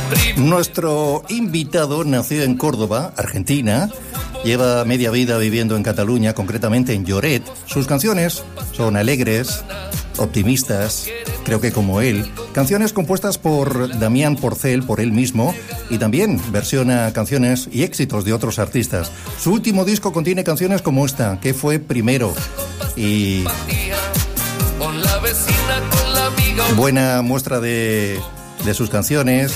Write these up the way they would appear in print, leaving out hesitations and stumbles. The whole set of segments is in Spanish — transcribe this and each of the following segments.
Nuestro invitado nació en Córdoba, Argentina. Lleva media vida viviendo en Cataluña, concretamente en Lloret. Sus canciones son alegres, optimistas, creo que como él. Canciones compuestas por Damián Porcel, por él mismo, y también versiona canciones y éxitos de otros artistas. Su último disco contiene canciones como esta, que fue primero. Y buena muestra de sus canciones.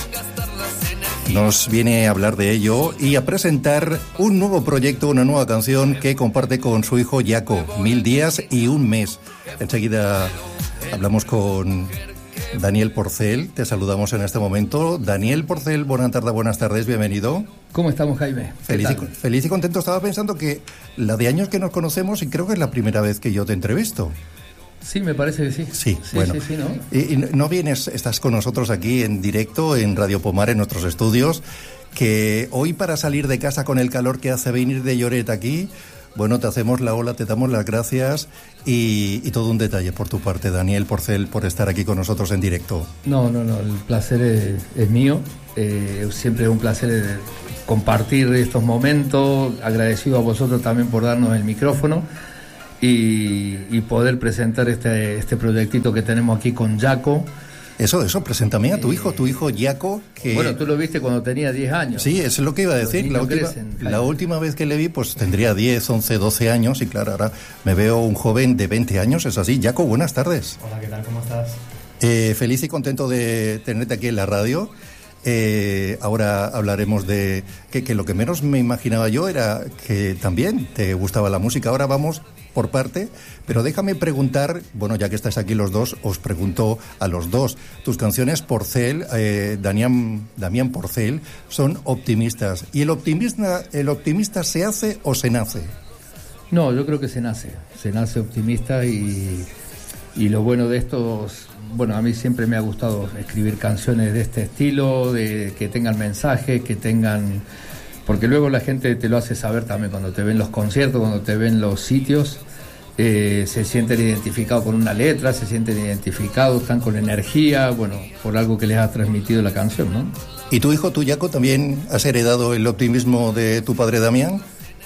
Nos viene a hablar de ello y a presentar un nuevo proyecto, una nueva canción que comparte con su hijo Jaco, 1000 días y un mes. Enseguida hablamos con Daniel Porcel, te saludamos en este momento. Daniel Porcel, buenas tardes, bienvenido. ¿Cómo estamos, Jaime? Feliz y contento. Estaba pensando que la de años que nos conocemos y creo que es la primera vez que yo te entrevisto. Sí, me parece que sí. Sí, bueno. Sí, ¿no? Y no vienes, estás con nosotros aquí en directo en Radio Pomar, en nuestros estudios, que hoy para salir de casa con el calor que hace venir de Lloret aquí, bueno, te hacemos la ola, te damos las gracias y todo un detalle por tu parte, Daniel Porcel, por estar aquí con nosotros en directo. No, el placer es mío. Siempre es un placer compartir estos momentos. Agradecido a vosotros también por darnos el micrófono. Y poder presentar este proyectito que tenemos aquí con Jaco. Eso, preséntame a tu hijo Jaco. Que... Bueno, tú lo viste cuando tenía 10 años. Sí, eso es lo que iba a decir. La última vez que le vi, pues tendría 10, 11, 12 años. Y claro, ahora me veo un joven de 20 años, es así. Jaco, buenas tardes. Hola, ¿qué tal? ¿Cómo estás? Feliz y contento de tenerte aquí en la radio. Ahora hablaremos de que lo que menos me imaginaba yo era que también te gustaba la música. Ahora vamos por parte, pero déjame preguntar, bueno, ya que estáis aquí los dos, os pregunto a los dos. Tus canciones Porcel, Damián Porcel, son optimistas. ¿Y el optimista se hace o se nace? No, yo creo que se nace optimista y lo bueno de estos, bueno, a mí siempre me ha gustado escribir canciones de este estilo, de que tengan mensajes, que tengan... Porque luego la gente te lo hace saber también cuando te ven los conciertos, cuando te ven los sitios, se sienten identificados con una letra, se sienten identificados, están con energía, bueno, por algo que les ha transmitido la canción, ¿no? ¿Y tu hijo, tú, Jaco, también has heredado el optimismo de tu padre Damián?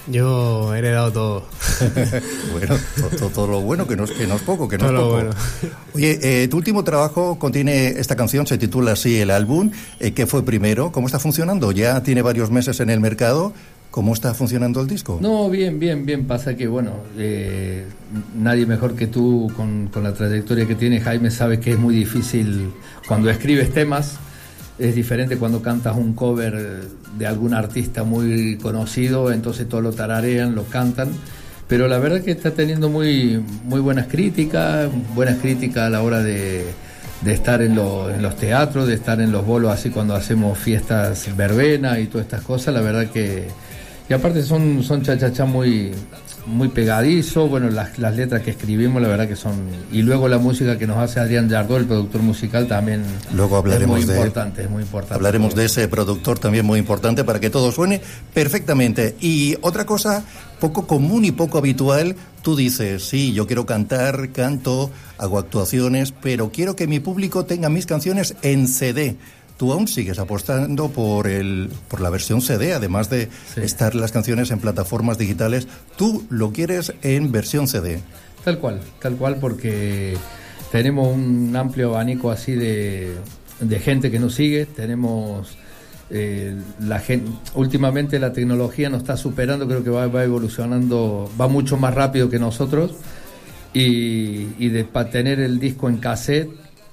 Yo he heredado todo. Bueno, todo lo bueno, que no es poco, que no todo es poco. Bueno. Oye, tu último trabajo contiene esta canción, se titula así el álbum. ¿Qué fue primero? ¿Cómo está funcionando? Ya tiene varios meses en el mercado. ¿Cómo está funcionando el disco? No, bien. Pasa que, bueno, nadie mejor que tú, con la trayectoria que tienes, Jaime, sabe que es muy difícil cuando escribes temas. Es diferente cuando cantas un cover de algún artista muy conocido, entonces todos lo tararean, lo cantan, pero la verdad que está teniendo muy buenas críticas a la hora de estar en los teatros, de estar en los bolos, así cuando hacemos fiestas verbenas y todas estas cosas, la verdad que... Y aparte son cha-cha-cha muy pegadizo, bueno, las letras que escribimos la verdad que son... Y luego la música que nos hace Adrián Jardó, el productor musical, también luego hablaremos es muy importante. Hablaremos de ese productor también muy importante para que todo suene perfectamente. Y otra cosa poco común y poco habitual, tú dices, sí, yo quiero cantar, canto, hago actuaciones, pero quiero que mi público tenga mis canciones en CD. Tú aún sigues apostando por la versión CD, además de estar las canciones en plataformas digitales. Tú lo quieres en versión CD. Tal cual, porque tenemos un amplio abanico así de gente que nos sigue. Tenemos la gente. Últimamente la tecnología nos está superando, creo que va evolucionando, va mucho más rápido que nosotros. Para tener el disco en cassette,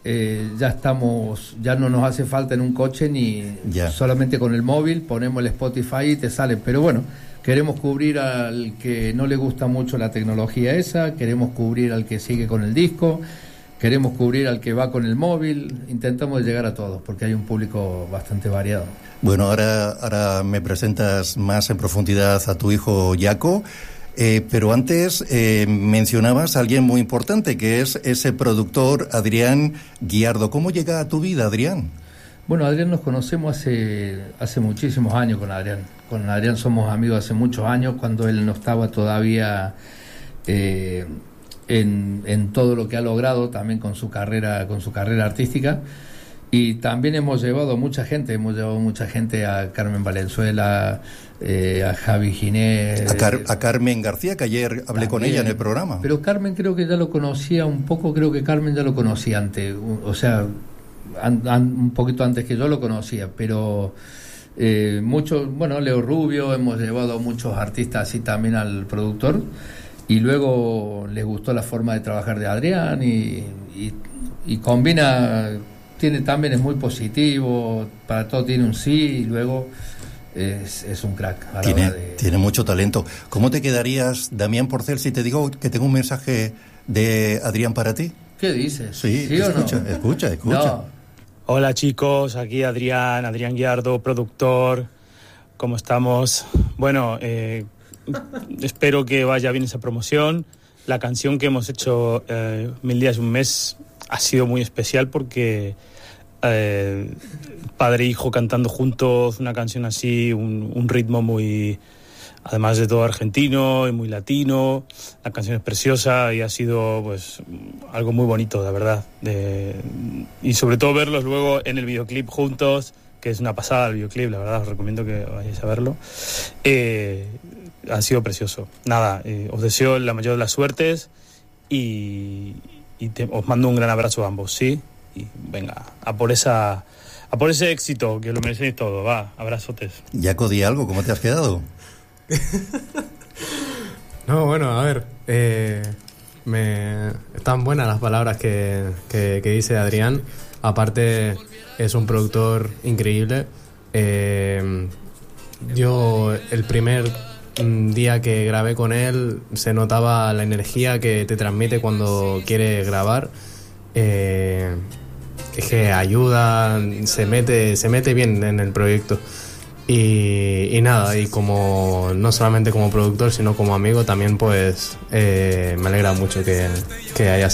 ya no nos hace falta en un coche solamente con el móvil, ponemos el Spotify y te sale, pero bueno, queremos cubrir al que no le gusta mucho la tecnología esa, queremos cubrir al que sigue con el disco, queremos cubrir al que va con el móvil, intentamos llegar a todos porque hay un público bastante variado. Bueno, ahora me presentas más en profundidad a tu hijo Jaco. Pero antes mencionabas a alguien muy importante, que es ese productor Adrián Guiardo. ¿Cómo llega a tu vida, Adrián? Bueno, Adrián nos conocemos hace muchísimos años con Adrián. Con Adrián somos amigos hace muchos años, cuando él no estaba todavía en todo lo que ha logrado, también con su carrera artística. Y también hemos llevado mucha gente a Carmen Valenzuela, a Javi Ginés, a Carmen García, que ayer hablé también con ella en el programa. Pero Carmen creo que ya lo conocía un poco, creo que Carmen ya lo conocía antes, o sea, un poquito antes que yo lo conocía, pero muchos, bueno, Leo Rubio, hemos llevado muchos artistas así también al productor, y luego les gustó la forma de trabajar de Adrián y combina, también es muy positivo, para todo tiene un sí, y luego es un crack a la hora de... Tiene mucho talento. ¿Cómo te quedarías, Damián Porcel, si te digo que tengo un mensaje de Adrián para ti? ¿Qué dices? Sí, ¿Sí escucha, o no? escucha. No. Hola chicos, aquí Adrián Guiardo, productor. ¿Cómo estamos? Bueno, espero que vaya bien esa promoción. La canción que hemos hecho, 1000 días y un mes, ha sido muy especial porque padre e hijo cantando juntos una canción así, un ritmo muy, además de todo argentino y muy latino. La canción es preciosa y ha sido pues algo muy bonito, la verdad. Y sobre todo verlos luego en el videoclip juntos, que es una pasada el videoclip, la verdad, os recomiendo que vayáis a verlo. Ha sido precioso. Nada, os deseo la mayor de las suertes y os mando un gran abrazo a ambos, ¿sí? Y venga, a por ese éxito, que lo merecéis todo, va, abrazotes. Jaco, di algo, ¿cómo te has quedado? No, bueno, a ver, están buenas las palabras que dice Adrián. Aparte, es un productor increíble. Yo, el primer día que grabé con él, se notaba la energía que te transmite cuando quiere grabar. Es que ayuda, se mete bien en el proyecto. Y nada, y como no solamente como productor, sino como amigo también, pues me alegra mucho que haya